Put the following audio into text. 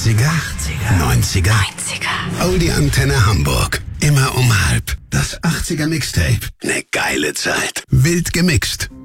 80er, 90er, Oldie Antenne Hamburg. Immer um halb. Das 80er Mixtape. Ne geile Zeit. Wild gemixt.